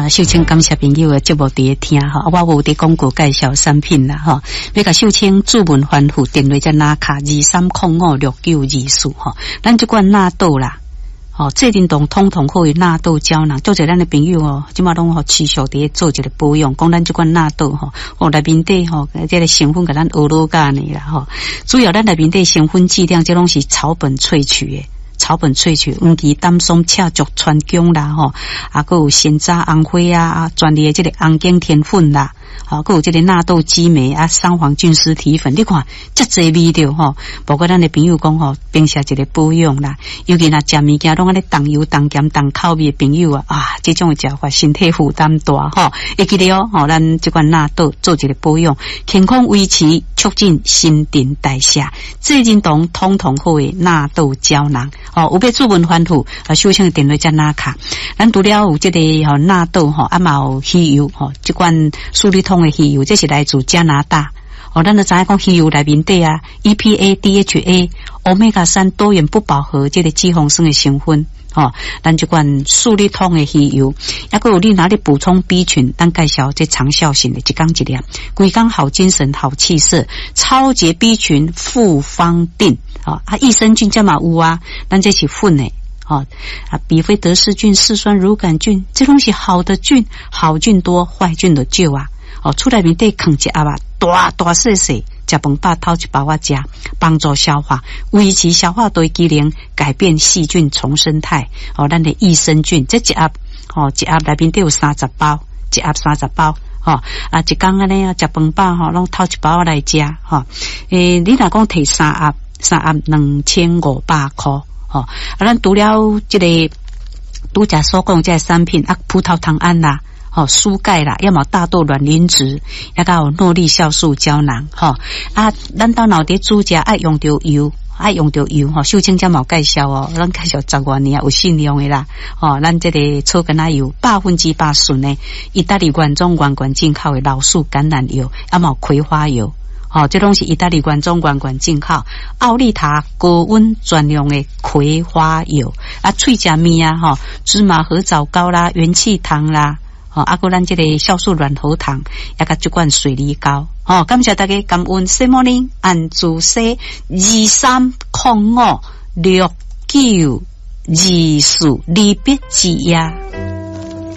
秀清感谢朋友的节目伫听哈，我有伫广告介绍产品啦哈。要甲秀清注文反复电话在哪卡23056924哈，咱这款纳豆啦。这阵动通通可以纳豆胶囊，做者咱的朋友哦，即马拢持续伫做一个保养。讲咱这款纳豆内面底这个成分甲咱俄罗干呢啦哈，主要咱内面底成分剂量，这拢是草本萃取的。草本萃取，黄芪、丹松、赤竹、川芎啦，还有鲜榨红花啊，专利的这个红景天粉啦，还有这个纳豆激酶啊，三黄菌丝体粉，你看这侪味道包括咱的朋友讲平时一个保养啦，尤其那食物件拢安尼重油、重咸、重口味的朋友啊，这种的食法身体负担大会记得咱这款纳豆做一个保养，健康维持，促进新陈代谢，这阵动通通好的纳豆胶囊。有要注文反复秀清的电话在哪卡？咱除了有这个纳豆嘛有鱼油这款苏利通的鱼油，这是来自加拿大。咱就知影讲鱼油内面底啊 EPA、DHA、Omega 3多元不饱和这个脂肪酸的成分。咱这款苏利通的鱼油，还有你哪里补充 B 群，咱介绍这长效型的，一缸一粒，规缸好精神好气色，超级 B 群复方定益生菌这嘛有啊，咱这是粉的比菲德氏菌、嗜酸乳杆菌，这东西好的菌，好菌多，坏菌就少啊。厝内面底放一盒大大细细，食饭饱偷一包仔食，帮助消化，维持消化道机能，改变细菌重生态。咱的益生菌这一盒一盒内面底有30包，一盒30包。一天安尼食饭饱拢偷一包来食你若讲摕3盒2500块咱除了这个拄则所讲这个产品葡萄糖胺啦蔬钙啦，要么大豆卵磷脂，也有诺丽酵素胶囊咱到脑底煮食爱用到油秀清这毛介绍咱介绍10多年有信用的啦咱这个草根仔油100%纯的意大利原装原罐进口的老树橄榄油，也有葵花油这拢是意大利原装原罐进口奥利塔高温专用的葵花油脆食面芝麻合枣糕啦，元气糖啦还咱这个酵素软喉糖，也甲这款水梨膏感谢大家，感恩 Good morning 按住说23056924离别之夜。